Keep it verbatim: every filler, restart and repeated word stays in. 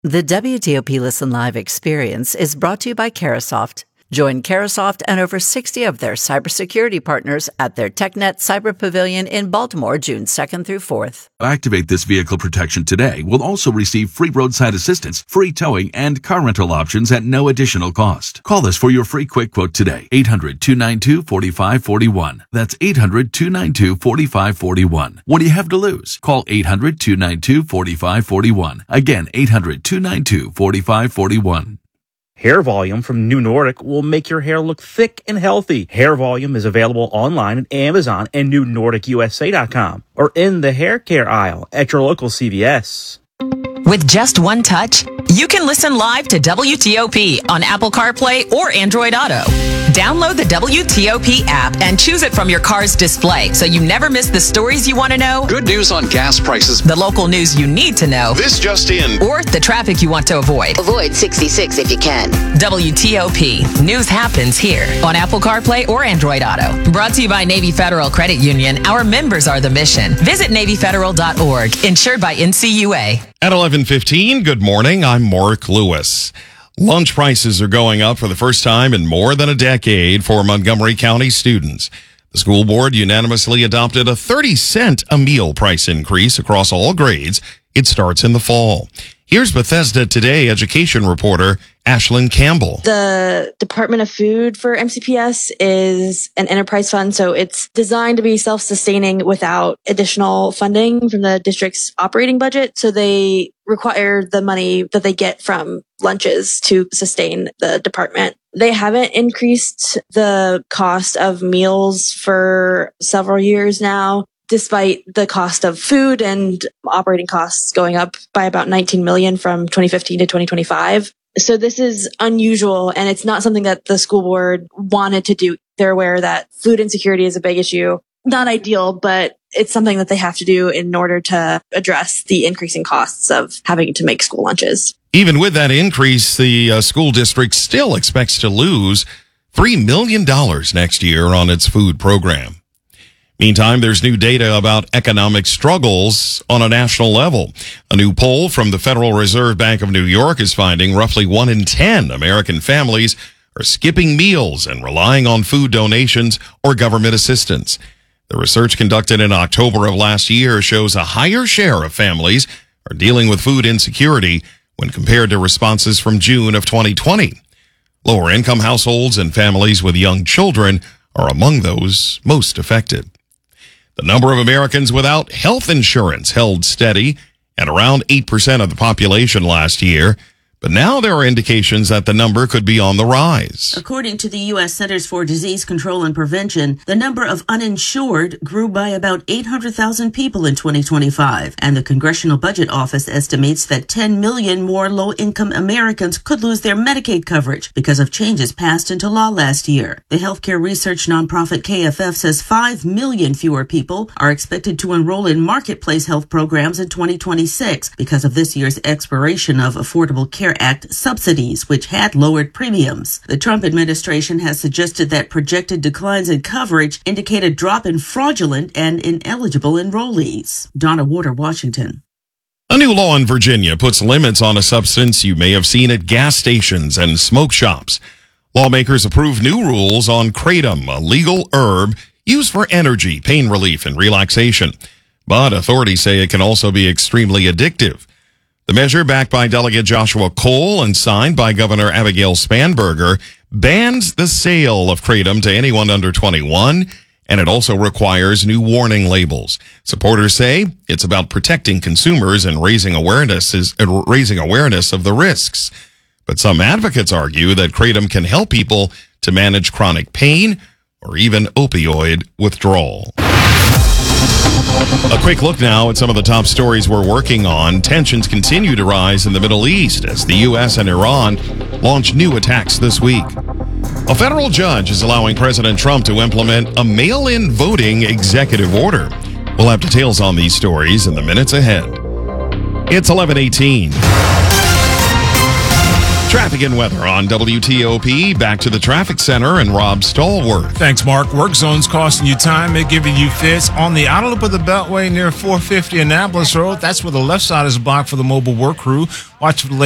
The W T O P Listen Live experience is brought to you by Carahsoft. Join Carahsoft and over sixty of their cybersecurity partners at their TechNet Cyber Pavilion in Baltimore, June second through fourth. Activate this vehicle protection today. We'll also receive free roadside assistance, free towing, and car rental options at no additional cost. Call us for your free quick quote today. eight hundred, two nine two, four five four one. That's eight hundred, two nine two, four five four one. What do you have to lose? Call eight hundred, two nine two, four five four one. Again, eight hundred, two nine two, four five four one. Hair Volume from New Nordic will make your hair look thick and healthy. Hair Volume is available online at Amazon and new nordic u s a dot com or in the hair care aisle at your local C V S. With just one touch, you can listen live to W T O P on Apple CarPlay or Android Auto. Download the W T O P app and choose it from your car's display so you never miss the stories you want to know, good news on gas prices, the local news you need to know, this just in, or the traffic you want to avoid. Avoid sixty-six if you can. W T O P. News happens here on Apple CarPlay or Android Auto. Brought to you by Navy Federal Credit Union. Our members are the mission. Visit navy federal dot org. Insured by N C U A. At eleven fifteen, good morning. I'm Mark Lewis. Lunch prices are going up for the first time in more than a decade for Montgomery County students. The school board unanimously adopted a thirty cent a meal price increase across all grades. It starts in the fall. Here's Bethesda Today education reporter Ashlyn Campbell. The Department of Food for M C P S is an enterprise fund, so it's designed to be self-sustaining without additional funding from the district's operating budget. So they require the money that they get from lunches to sustain the department. They haven't increased the cost of meals for several years now, despite the cost of food and operating costs going up by about nineteen million dollars from twenty fifteen to twenty twenty-five. So this is unusual, and it's not something that the school board wanted to do. They're aware that food insecurity is a big issue. Not ideal, but it's something that they have to do in order to address the increasing costs of having to make school lunches. Even with that increase, the uh, school district still expects to lose three million dollars next year on its food program. Meantime, there's new data about economic struggles on a national level. A new poll from the Federal Reserve Bank of New York is finding roughly one in ten American families are skipping meals and relying on food donations or government assistance. The research conducted in October of last year shows a higher share of families are dealing with food insecurity when compared to responses from June of twenty twenty. Lower income households and families with young children are among those most affected. The number of Americans without health insurance held steady at around eight percent of the population last year, but now there are indications that the number could be on the rise. According to the U S Centers for Disease Control and Prevention, the number of uninsured grew by about eight hundred thousand people in twenty twenty-five, and the Congressional Budget Office estimates that ten million more low-income Americans could lose their Medicaid coverage because of changes passed into law last year. The healthcare research nonprofit K F F says five million fewer people are expected to enroll in marketplace health programs in twenty twenty-six because of this year's expiration of Affordable Care Act subsidies, which had lowered premiums. The Trump administration has suggested that projected declines in coverage indicate a drop in fraudulent and ineligible enrollees. Donna Warder, Washington. A new law in Virginia puts limits on a substance you may have seen at gas stations and smoke shops. Lawmakers approved new rules on kratom, a legal herb used for energy, pain relief, and relaxation. But authorities say it can also be extremely addictive. The measure, backed by Delegate Joshua Cole and signed by Governor Abigail Spanberger, bans the sale of kratom to anyone under twenty-one, and it also requires new warning labels. Supporters say it's about protecting consumers and raising awareness, is, uh, raising awareness of the risks. But some advocates argue that kratom can help people to manage chronic pain or even opioid withdrawal. A quick look now at some of the top stories we're working on. Tensions continue to rise in the Middle East as the U S and Iran launch new attacks this week. A federal judge is allowing President Trump to implement a mail-in voting executive order. We'll have details on these stories in the minutes ahead. It's eleven eighteen. Traffic and weather on W T O P. Back to the traffic center and Rob Stallworth. Thanks, Mark. Work zones costing you time. They're giving you fits. On the outer loop of the Beltway near four fifty Annapolis Road, that's where the left side is blocked for the mobile work crew. Watch for the